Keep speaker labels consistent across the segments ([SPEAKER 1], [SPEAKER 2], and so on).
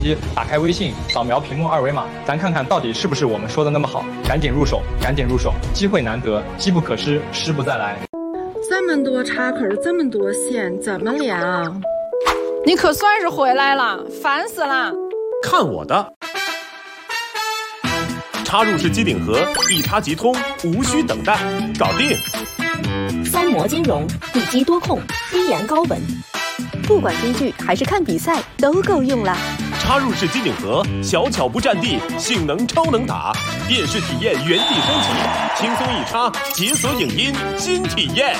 [SPEAKER 1] 打开微信，扫描屏幕二维码，咱看看到底是不是我们说的那么好。赶紧入手，赶紧入手，机会难得，机不可失，失不再来。
[SPEAKER 2] 这么多插口，这么多线，怎么连？
[SPEAKER 3] 你可算是回来了，烦死了！
[SPEAKER 4] 看我的！插入式机顶盒，一插即通，无需等待，搞定。
[SPEAKER 5] 三模兼容，一机多控，低延高稳，不管听剧还是看比赛都够用了。
[SPEAKER 4] 插入式机顶盒，小巧不占地，性能超能打，电视体验原地升级，轻松一插，解锁影音新体验。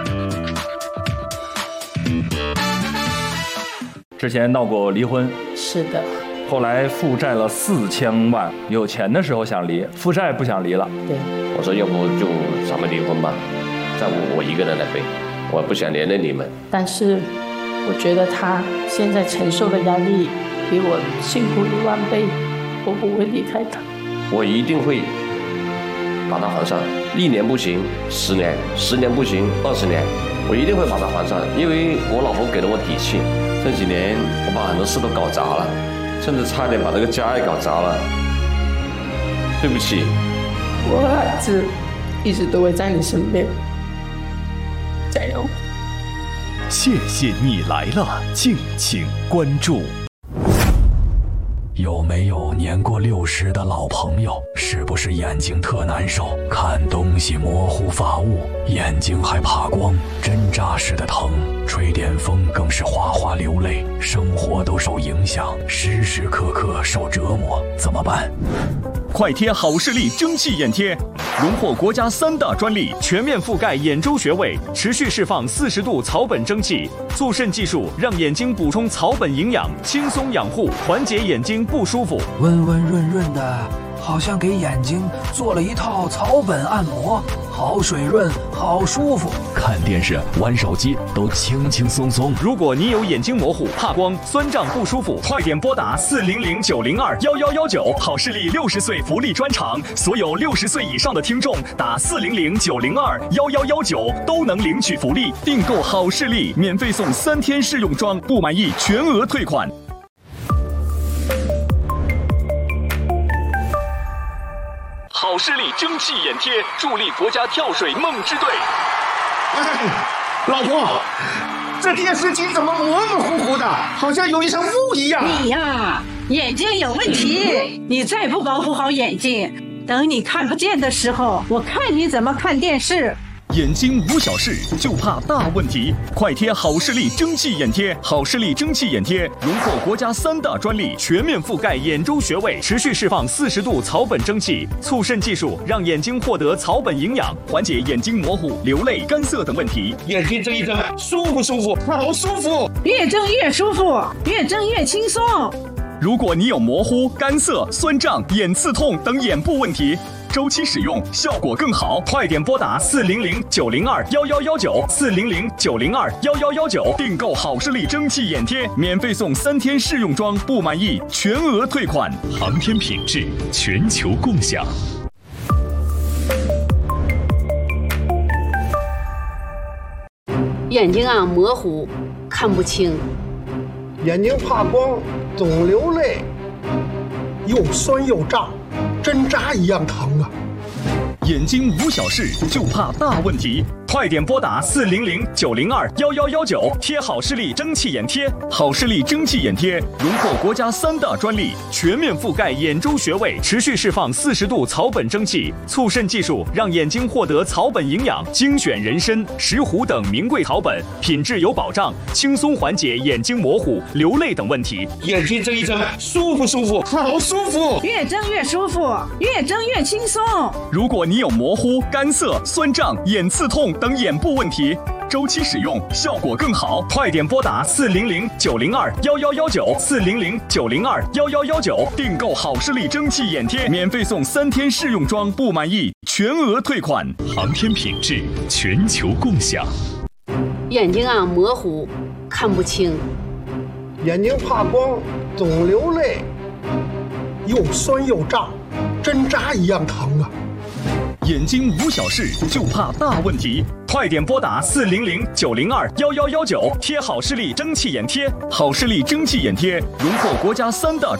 [SPEAKER 6] 之前闹过离婚，
[SPEAKER 7] 是的。
[SPEAKER 6] 后来负债了4000万，有钱的时候想离，负债不想离了。
[SPEAKER 7] 对，
[SPEAKER 8] 我说要不就咱们离婚吧，债务我一个人来背，我不想连累你们。
[SPEAKER 7] 但是我觉得他现在承受的压力比我辛苦10000倍，我不会离开他。
[SPEAKER 8] 我一定会把他还上，1年不行10年，10年不行20年，我一定会把他还上，因为我老婆给了我底气。这几年我把很多事都搞砸了，甚至差点把这个家也搞砸了，对不起。
[SPEAKER 7] 我儿子一直都会在你身边，加油！
[SPEAKER 9] 谢谢你来了，敬请关注。有没有年过60的老朋友？是不是眼睛特难受，看东西模糊发雾，眼睛还怕光，针扎似的疼，吹点风更是哗哗流泪，生活都受影响，时时刻刻受折磨，怎么办？
[SPEAKER 10] 快贴好视力蒸汽眼贴，荣获国家3大专利，全面覆盖眼周穴位，持续释放40度草本蒸汽，促渗技术让眼睛补充草本营养，轻松养护，缓解眼睛不舒服。
[SPEAKER 11] 温温润润的，好像给眼睛做了一套草本按摩，好水润，好舒服。
[SPEAKER 9] 看电视、玩手机都轻轻松松。
[SPEAKER 10] 如果你有眼睛模糊、怕光、酸胀不舒服，快点拨打400-902-1119，好视力60岁福利专场，所有60岁以上的听众打400-902-1119都能领取福利。订购好视力，免费送3天试用装，不满意全额退款。好视力蒸汽眼贴，助力国家跳水梦之队。
[SPEAKER 12] 老婆，这电视机怎么模模糊糊的，好像有一层雾一样？
[SPEAKER 13] 你呀，眼睛有问题，你再不保护好眼睛，等你看不见的时候，我看你怎么看电视。
[SPEAKER 10] 眼睛无小事，就怕大问题。快贴好视力蒸汽眼贴，好视力蒸汽眼贴荣获国家3大专利，全面覆盖眼周穴位，持续释放40度草本蒸汽，促渗技术让眼睛获得草本营养，缓解眼睛模糊、流泪、干涩等问题。
[SPEAKER 12] 眼睛睁一睁，舒不舒服？好舒服！
[SPEAKER 13] 越睁越舒服，越睁越轻松。
[SPEAKER 10] 如果你有模糊、干涩、酸胀、眼刺痛等眼部问题，周期使用效果更好，快点拨打400-902-1119 400-902-1119订购好视力蒸汽眼贴，免费送3天试用装，不满意全额退款。
[SPEAKER 9] 航天品质，全球共享。
[SPEAKER 14] 眼睛啊模糊，看不清，
[SPEAKER 15] 眼睛怕光，总流泪，又酸又胀，针扎一样疼啊！
[SPEAKER 10] 眼睛无小事，就怕大问题。快点拨打400-902-1119，贴好视力蒸汽眼贴。好视力蒸汽眼贴荣获国家3大专利，全面覆盖眼周穴位，持续释放40度草本蒸汽，促渗技术让眼睛获得草本营养，精选人参、石斛等名贵草本，品质有保障，轻松缓解眼睛模糊、流泪等问题。
[SPEAKER 12] 眼睛睁一睁，舒不舒服？好舒服！
[SPEAKER 13] 越睁越舒服，越睁越轻松。
[SPEAKER 10] 如果你有模糊、干涩、酸胀、眼刺痛等眼部问题，周期使用效果更好，快点拨打400-902-1119 400-902-1119订购好视力蒸汽眼贴，免费送3天试用装，不满意全额退款。
[SPEAKER 9] 航天品质，全球共享。
[SPEAKER 14] 眼睛啊模糊，看不清，
[SPEAKER 15] 眼睛怕光，总流泪，又酸又胀，针扎一样疼啊！
[SPEAKER 10] 眼睛无小事，就怕大问题。快点拨打400-902-1119，贴好视力蒸汽眼贴。好视力蒸汽眼贴荣获国家3大